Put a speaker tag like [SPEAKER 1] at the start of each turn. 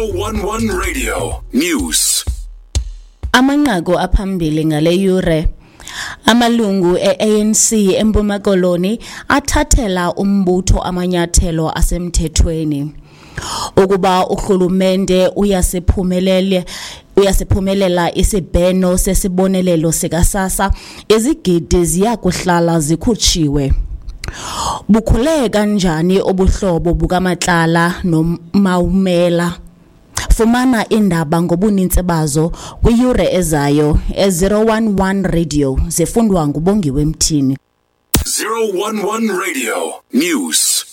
[SPEAKER 1] 011 Radio News.
[SPEAKER 2] Amanqaku aphambili ngale yure. Amalungu e-ANC eMpuma Koloni athathela umbutho amanyathelo asemthethweni. Ukuba uhulumende uyasiphumelela isibheno sesibonelelo sikaSASSA, izigidi ziyakuhlala zikhutshiwe. Bukhule kanjani obuhlobo bukaMatlala noMawumela? Fumana indaba ngobuninzi bazo kwiyure ezayo e-011 Radio zifundwa nguBongiwe Mthini.
[SPEAKER 1] 011 Radio News.